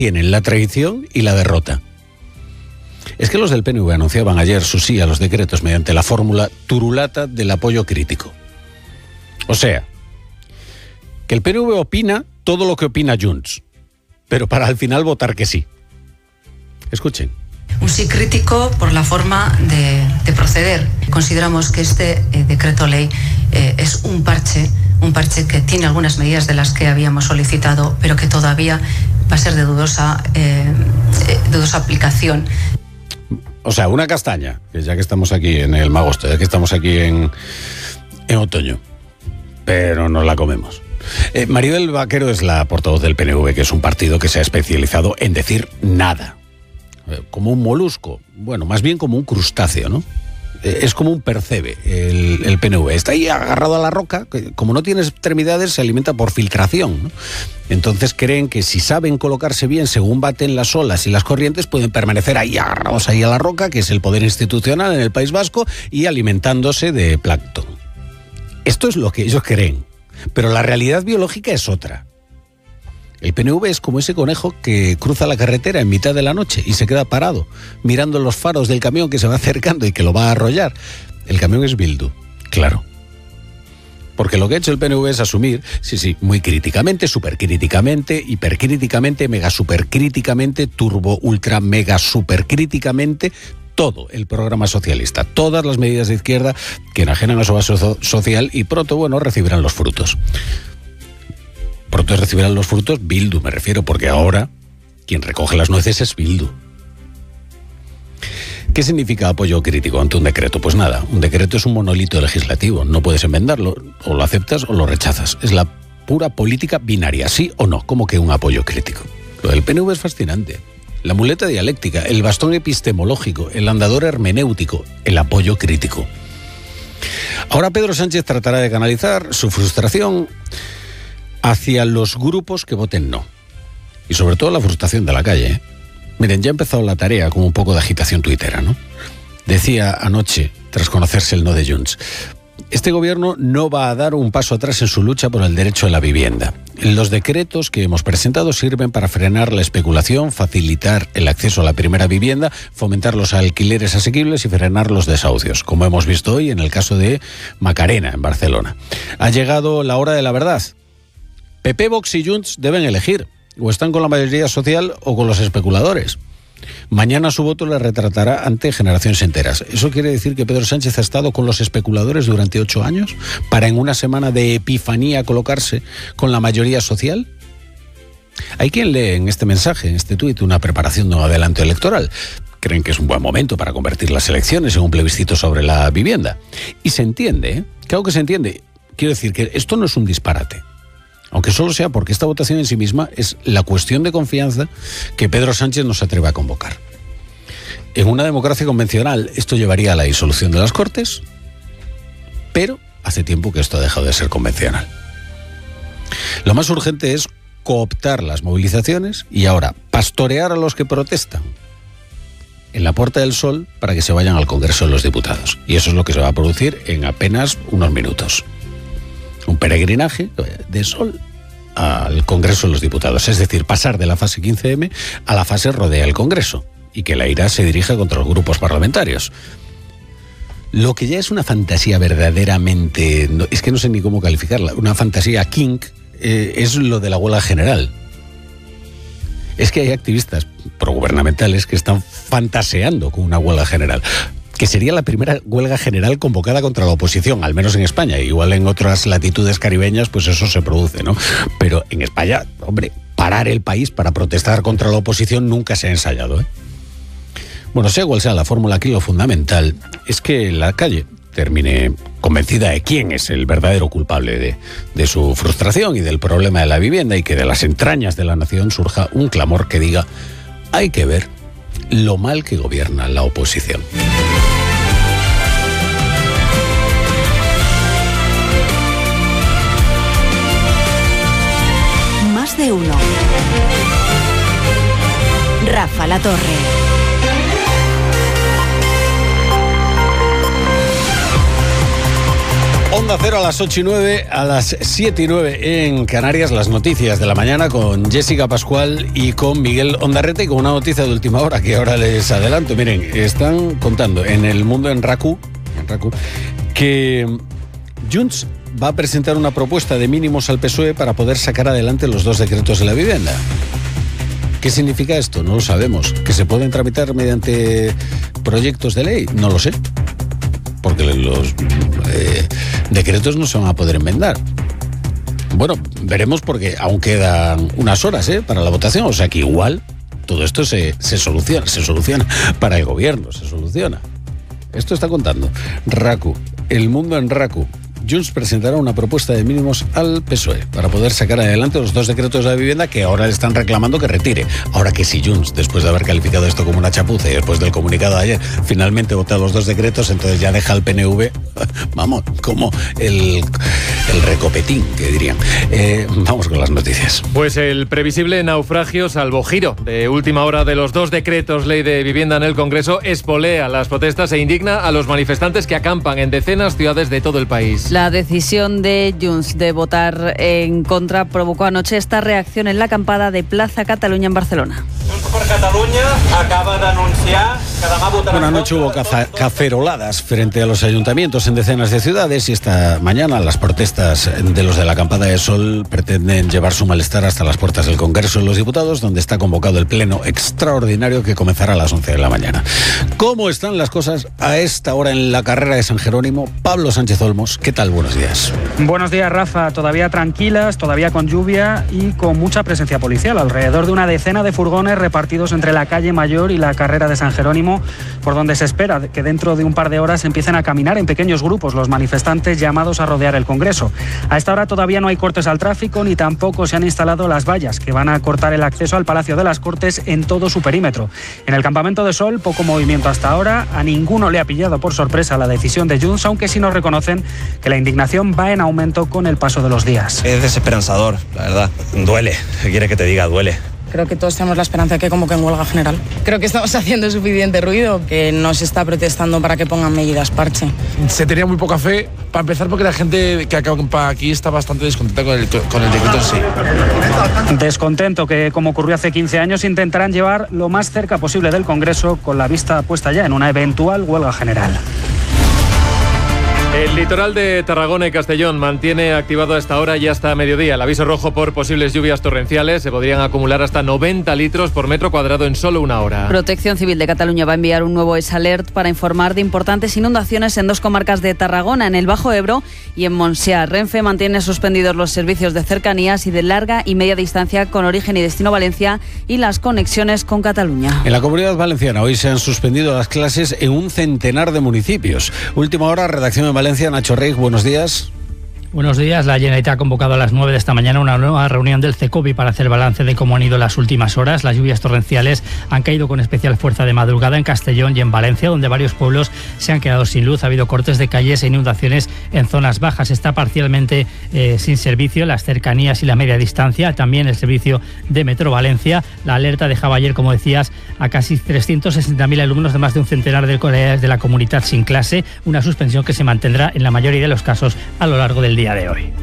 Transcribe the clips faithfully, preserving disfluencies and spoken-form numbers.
tienen la traición y la derrota. Es que los del P N V anunciaban ayer su sí a los decretos mediante la fórmula turulata del apoyo crítico. O sea, que el P N V opina todo lo que opina Junts, pero para al final votar que sí. Escuchen. Un sí crítico por la forma de, de proceder. Consideramos que este eh, decreto ley eh, es un parche, un parche que tiene algunas medidas de las que habíamos solicitado, pero que todavía va a ser de dudosa, eh, eh, dudosa aplicación. O sea, una castaña, que ya que estamos aquí en el agosto, ya que estamos aquí en, en otoño, pero nos la comemos. Eh, Maribel Vaquero es la portavoz del P N V, que es un partido que se ha especializado en decir nada. Eh, como un molusco, bueno, más bien como un crustáceo, ¿no? Eh, es como un percebe el, el P N V. Está ahí agarrado a la roca, que como no tiene extremidades se alimenta por filtración, ¿no? Entonces creen que si saben colocarse bien según baten las olas y las corrientes, pueden permanecer ahí agarrados ahí a la roca, que es el poder institucional en el País Vasco, y alimentándose de plancton. Esto es lo que ellos creen, pero la realidad biológica es otra. El P N V es como ese conejo que cruza la carretera en mitad de la noche y se queda parado, mirando los faros del camión que se va acercando y que lo va a arrollar. El camión es Bildu, claro. Porque lo que ha hecho el P N V es asumir, sí, sí, muy críticamente, supercríticamente, hipercríticamente, mega supercríticamente, turbo, ultra, mega supercríticamente, todo el programa socialista, todas las medidas de izquierda que enajenan a su base so- social y pronto, bueno, recibirán los frutos. Pronto recibirán los frutos Bildu, me refiero, porque ahora quien recoge las nueces es Bildu. ¿Qué significa apoyo crítico ante un decreto? Pues nada, un decreto es un monolito legislativo, no puedes enmendarlo, o lo aceptas o lo rechazas. Es la pura política binaria, sí o no, como que un apoyo crítico. Lo del P N V es fascinante. La muleta dialéctica, el bastón epistemológico, el andador hermenéutico, el apoyo crítico. Ahora Pedro Sánchez tratará de canalizar su frustración hacia los grupos que voten no. Y sobre todo la frustración de la calle, ¿eh? Miren, ya ha empezado la tarea con un poco de agitación tuitera, ¿no? Decía anoche, tras conocerse el no de Junts, este gobierno no va a dar un paso atrás en su lucha por el derecho a la vivienda. Los decretos que hemos presentado sirven para frenar la especulación, facilitar el acceso a la primera vivienda, fomentar los alquileres asequibles y frenar los desahucios, como hemos visto hoy en el caso de Macarena, en Barcelona. Ha llegado la hora de la verdad. P P, Vox y Junts deben elegir. O están con la mayoría social o con los especuladores. Mañana su voto le retratará ante generaciones enteras. ¿Eso quiere decir que Pedro Sánchez ha estado con los especuladores durante ocho años para en una semana de epifanía colocarse con la mayoría social? Hay quien lee en este mensaje, en este tuit, una preparación de un adelanto electoral. Creen que es un buen momento para convertir las elecciones en un plebiscito sobre la vivienda. Y se entiende, ¿eh? Claro que se entiende. Quiero decir que esto no es un disparate. Aunque solo sea porque esta votación en sí misma es la cuestión de confianza que Pedro Sánchez nos atreve a convocar. En una democracia convencional esto llevaría a la disolución de las Cortes, pero hace tiempo que esto ha dejado de ser convencional. Lo más urgente es cooptar las movilizaciones y ahora pastorear a los que protestan en la Puerta del Sol para que se vayan al Congreso de los Diputados. Y eso es lo que se va a producir en apenas unos minutos. Un peregrinaje de Sol al Congreso de los Diputados, es decir, pasar de la fase quince eme a la fase rodea el Congreso y que la ira se dirija contra los grupos parlamentarios. Lo que ya es una fantasía verdaderamente, no, es que no sé ni cómo calificarla, una fantasía king, eh, es lo de la huelga general. Es que hay activistas progubernamentales que están fantaseando con una huelga general, que sería la primera huelga general convocada contra la oposición, al menos en España. Igual en otras latitudes caribeñas, pues eso se produce, ¿no? Pero en España, hombre, parar el país para protestar contra la oposición nunca se ha ensayado, ¿eh? Bueno, sea cual sea la fórmula, aquí lo fundamental es que la calle termine convencida de quién es el verdadero culpable de, de su frustración y del problema de la vivienda, y que de las entrañas de la nación surja un clamor que diga: hay que ver lo mal que gobierna la oposición. Más de uno. Rafa La Torre. Onda Cero a las ocho y nueve, a las siete y nueve en Canarias, las noticias de la mañana con Jessica Pascual y con Miguel Ondarreta, y con una noticia de última hora que ahora les adelanto. Miren, están contando en El Mundo, en RACU, en RACU que Junts va a presentar una propuesta de mínimos al P S O E para poder sacar adelante los dos decretos de la vivienda. ¿Qué significa esto? No lo sabemos. ¿Que se pueden tramitar mediante proyectos de ley? No lo sé. Porque los eh, decretos no se van a poder enmendar. Bueno, veremos, porque aún quedan unas horas ¿eh? para la votación. O sea que igual todo esto se, se soluciona. Se soluciona para el gobierno. Se soluciona. Esto está contando RACU. El Mundo en RACU. Junts presentará una propuesta de mínimos al P S O E para poder sacar adelante los dos decretos de la vivienda que ahora le están reclamando que retire. Ahora que si Junts, después de haber calificado esto como una chapuza y después del comunicado de ayer, finalmente vota los dos decretos, entonces ya deja al P N V, vamos, como el, el recopetín, que dirían. Eh, vamos con las noticias. Pues el previsible naufragio, salvo giro de última hora de los dos decretos ley de vivienda en el Congreso, espolea las protestas e indigna a los manifestantes que acampan en decenas de ciudades de todo el país. La decisión de Junts de votar en contra provocó anoche esta reacción en la acampada de Plaza Catalunya en Barcelona. Junts per Catalunya acaba de anunciar que demà votarà... Bueno, anoche hubo caza- caceroladas frente a los ayuntamientos en decenas de ciudades, y esta mañana las protestas de los de la acampada de Sol pretenden llevar su malestar hasta las puertas del Congreso de los Diputados, donde está convocado el pleno extraordinario que comenzará a las once de la mañana. ¿Cómo están las cosas a esta hora en la carrera de San Jerónimo? Pablo Sánchez Olmos, ¿qué tal? Buenos días. Buenos días, Rafa. Todavía tranquilas, todavía con lluvia y con mucha presencia policial. Alrededor de una decena de furgones repartidos entre la calle Mayor y la carrera de San Jerónimo, por donde se espera que dentro de un par de horas empiecen a caminar en pequeños grupos los manifestantes llamados a rodear el Congreso. A esta hora todavía no hay cortes al tráfico, ni tampoco se han instalado las vallas que van a cortar el acceso al Palacio de las Cortes en todo su perímetro. En el Campamento de Sol, poco movimiento hasta ahora. A ninguno le ha pillado por sorpresa la decisión de Junts, aunque sí nos reconocen que la indignación va en aumento con el paso de los días. Es desesperanzador, la verdad. Duele. ¿Qué quiere que te diga? Duele. Creo que todos tenemos la esperanza de que como que en huelga general. Creo que estamos haciendo suficiente ruido, que no se está protestando para que pongan medidas parche. Se tenía muy poca fe, para empezar, porque la gente que acampa aquí está bastante descontenta con el, con el decreto en sí. Descontento que, como ocurrió hace quince años, intentarán llevar lo más cerca posible del Congreso, con la vista puesta ya en una eventual huelga general. El litoral de Tarragona y Castellón mantiene activado a esta hora y hasta mediodía el aviso rojo por posibles lluvias torrenciales. Se podrían acumular hasta noventa litros por metro cuadrado en solo una hora. Protección Civil de Cataluña va a enviar un nuevo S Alert para informar de importantes inundaciones en dos comarcas de Tarragona, en el Bajo Ebro y en Montsià. Renfe mantiene suspendidos los servicios de cercanías y de larga y media distancia con origen y destino Valencia y las conexiones con Cataluña. En la Comunidad Valenciana hoy se han suspendido las clases en un centenar de municipios. Última hora, redacción en Valencia. Nacho Rey, buenos días. Buenos días. La Generalitat ha convocado a las nueve de esta mañana una nueva reunión del CECOVI para hacer balance de cómo han ido las últimas horas. Las lluvias torrenciales han caído con especial fuerza de madrugada en Castellón y en Valencia, donde varios pueblos se han quedado sin luz. Ha habido cortes de calles e inundaciones en zonas bajas. Está parcialmente eh, sin servicio las cercanías y la media distancia, también el servicio de Metro Valencia. La alerta dejaba ayer, como decías, a casi trescientos sesenta mil alumnos de más de un centenar de colegios de la comunidad sin clase, una suspensión que se mantendrá en la mayoría de los casos a lo largo del día de hoy.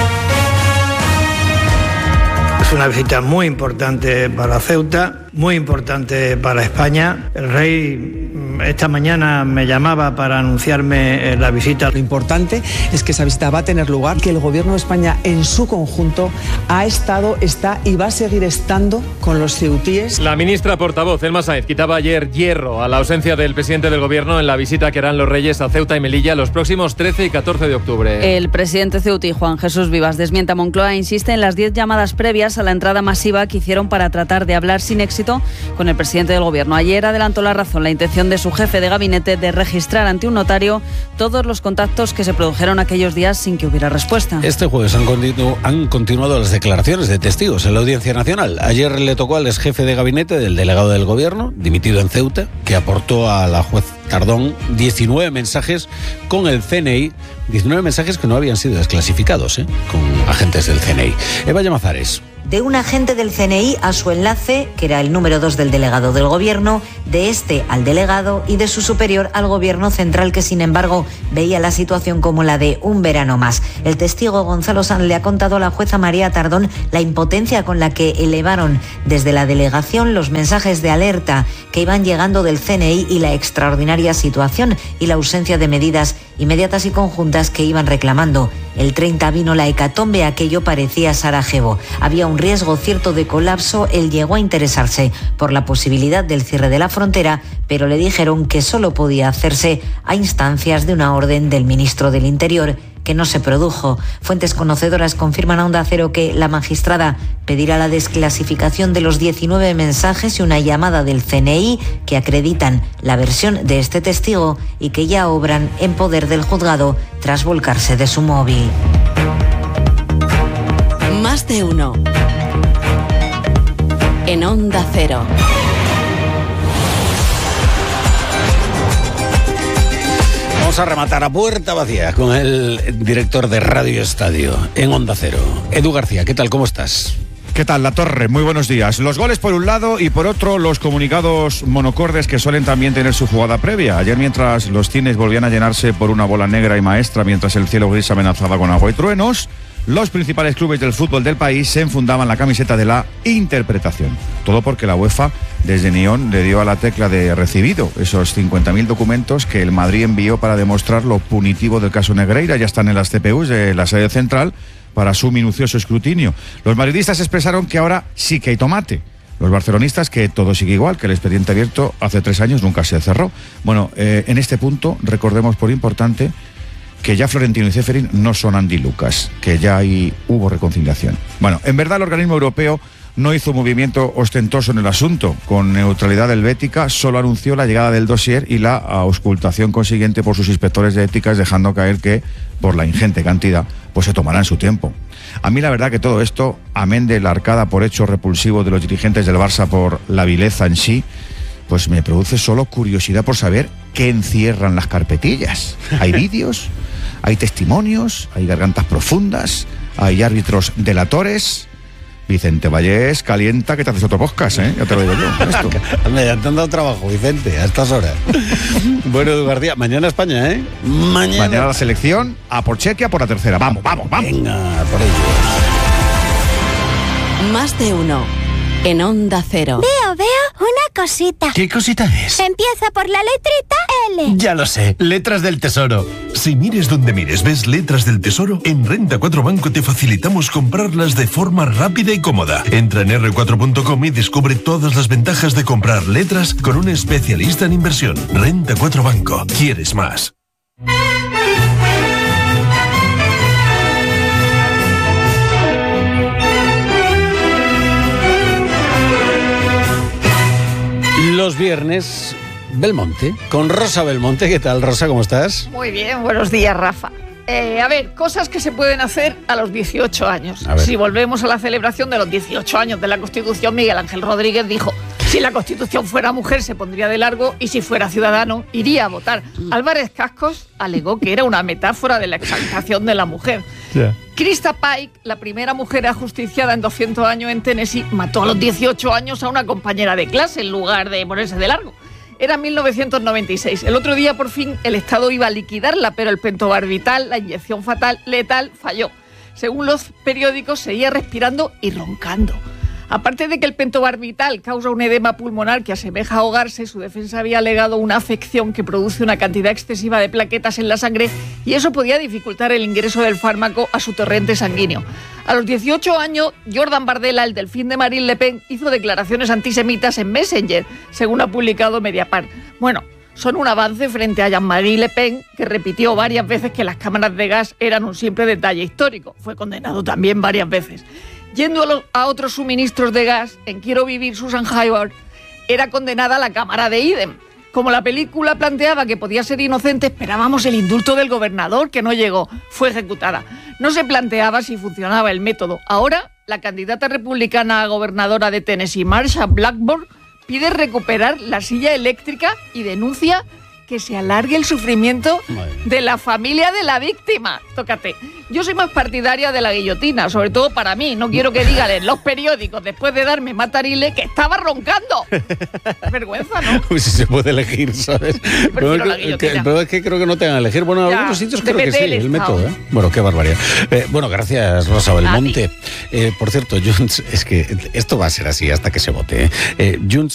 Es una visita muy importante para Ceuta, muy importante para España. El rey esta mañana me llamaba para anunciarme la visita. Lo importante es que esa visita va a tener lugar, que el Gobierno de España en su conjunto ha estado, está y va a seguir estando con los ceutíes. La ministra portavoz, Elma Sáenz, quitaba ayer hierro a la ausencia del presidente del Gobierno en la visita que harán los reyes a Ceuta y Melilla los próximos trece y catorce de octubre. El presidente ceutí, Juan Jesús Vivas, desmiente a Moncloa e insiste en las diez llamadas previas a la entrada masiva que hicieron para tratar de hablar sin éxito con el presidente del Gobierno. Ayer adelantó La Razón la intención de su jefe de gabinete de registrar ante un notario todos los contactos que se produjeron aquellos días sin que hubiera respuesta. Este jueves han, continu- han continuado las declaraciones de testigos en la Audiencia Nacional. Ayer le tocó al ex jefe de gabinete del delegado del Gobierno, dimitido en Ceuta, que aportó a la juez Tardón diecinueve mensajes con el C N I, diecinueve mensajes que no habían sido desclasificados, ¿eh? con agentes del C N I. Eva Llamazares. de un agente del C N I a su enlace, que era el número dos del delegado del gobierno, de este al delegado y de su superior al gobierno central, que sin embargo veía la situación como la de un verano más. El testigo Gonzalo Sanz le ha contado a la jueza María Tardón la impotencia con la que elevaron desde la delegación los mensajes de alerta que iban llegando del C N I y la extraordinaria situación y la ausencia de medidas inmediatas y conjuntas que iban reclamando. El treinta vino la hecatombe, aquello parecía Sarajevo. Había un riesgo cierto de colapso. Él llegó a interesarse por la posibilidad del cierre de la frontera, pero le dijeron que solo podía hacerse a instancias de una orden del ministro del Interior, que no se produjo. Fuentes conocedoras confirman a Onda Cero que la magistrada pedirá la desclasificación de los diecinueve mensajes y una llamada del C N I que acreditan la versión de este testigo y que ya obran en poder del juzgado tras volcarse de su móvil. Más de uno. En Onda Cero. Vamos a rematar a puerta vacía con el director de Radio Estadio en Onda Cero. Edu García, ¿qué tal? ¿Cómo estás? ¿Qué tal, La Torre? Muy buenos días. Los goles por un lado y por otro los comunicados monocordes que suelen también tener su jugada previa. Ayer, mientras los cines volvían a llenarse por una bola negra y maestra, mientras el cielo gris amenazaba con agua y truenos, los principales clubes del fútbol del país se enfundaban la camiseta de la interpretación. Todo porque la UEFA, desde Neón, le dio a la tecla de recibido esos cincuenta mil documentos que el Madrid envió para demostrar lo punitivo del caso Negreira. Ya están en las C P Us de la sede central para su minucioso escrutinio. Los madridistas expresaron que ahora sí que hay tomate. Los barcelonistas que todo sigue igual, que el expediente abierto hace tres años nunca se cerró. Bueno, eh, en este punto recordemos por importante que ya Florentino y Ceferín no son Andy Lucas, que ya ahí hubo reconciliación. Bueno, en verdad el organismo europeo no hizo un movimiento ostentoso en el asunto. Con neutralidad helvética solo anunció la llegada del dossier y la auscultación consiguiente por sus inspectores de éticas, dejando caer que, por la ingente cantidad, pues se tomarán su tiempo. A mí la verdad que todo esto, amén de la arcada por hecho repulsivo de los dirigentes del Barça por la vileza en sí, pues me produce solo curiosidad por saber qué encierran las carpetillas. ¿Hay vídeos? ¿Hay testimonios? ¿Hay gargantas profundas? ¿Hay árbitros delatores? Vicente Vallés, calienta que te haces otro podcast, ¿eh? Ya te lo digo yo. Esto. Me ya te han dado trabajo, Vicente, a estas horas. Bueno, Edu García, mañana España, ¿eh? Mañana. Mañana la selección, a por Chequia, por la tercera. Vamos, vamos, vamos. Venga, por ello. Más de uno. En Onda Cero. Veo, veo una cosita. ¿Qué cosita es? Empieza por la letrita L. Ya lo sé, Letras del Tesoro. Si mires donde mires, ves Letras del Tesoro, en Renta cuatro Banco te facilitamos comprarlas de forma rápida y cómoda. Entra en erre cuatro punto com y descubre todas las ventajas de comprar letras con un especialista en inversión. Renta cuatro Banco. ¿Quieres más? Los viernes, Belmonte, con Rosa Belmonte. ¿Qué tal, Rosa? ¿Cómo estás? Muy bien, buenos días, Rafa. Eh, a ver, cosas que se pueden hacer a los dieciocho años. Si volvemos a la celebración de los dieciocho años de la Constitución, Miguel Ángel Rodríguez dijo: si la Constitución fuera mujer se pondría de largo y si fuera ciudadano iría a votar. Álvarez Cascos alegó que era una metáfora de la exaltación de la mujer. Yeah. Krista Pike, la primera mujer ajusticiada en doscientos años en Tennessee, mató a los dieciocho años a una compañera de clase en lugar de ponerse de largo. Era mil novecientos noventa y seis. El otro día, por fin, el Estado iba a liquidarla, pero el pentobarbital, la inyección fatal, letal, falló. Según los periódicos, seguía respirando y roncando. Aparte de que el pentobarbital causa un edema pulmonar que asemeja a ahogarse, su defensa había alegado una afección que produce una cantidad excesiva de plaquetas en la sangre y eso podía dificultar el ingreso del fármaco a su torrente sanguíneo. A los dieciocho años, Jordan Bardella, el delfín de Marine Le Pen, hizo declaraciones antisemitas en Messenger, según ha publicado Mediapart. Bueno, son un avance frente a Jean-Marie Le Pen, que repitió varias veces que las cámaras de gas eran un simple detalle histórico. Fue condenado también varias veces. Yendo a, los, a otros suministros de gas, en Quiero Vivir, Susan Hayward era condenada a la cámara de Idem. Como la película planteaba que podía ser inocente, esperábamos el indulto del gobernador, que no llegó. Fue ejecutada. No se planteaba si funcionaba el método. Ahora, la candidata republicana a gobernadora de Tennessee, Marsha Blackburn, pide recuperar la silla eléctrica y denuncia que se alargue el sufrimiento de la familia de la víctima. Tócate. Yo soy más partidaria de la guillotina, sobre todo para mí. No quiero que digan en los periódicos, después de darme matarile, que estaba roncando. Vergüenza, ¿no? Pues si se puede elegir, ¿sabes? Pero la el problema es que creo que no tengan que elegir. Bueno, en Ya, algunos sitios creo que sí, depende del el estado. método, ¿eh? Bueno, qué barbaridad. Eh, bueno, gracias, Rosa Belmonte. Eh, por cierto, Junts, es que esto va a ser así hasta que se vote. ¿eh? Eh, Junts